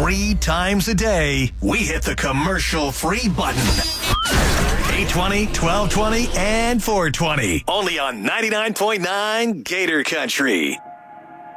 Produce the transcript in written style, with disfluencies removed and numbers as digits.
3 times a day, we hit the commercial-free button. 820, 1220, and 420. Only on 99.9 Gator Country.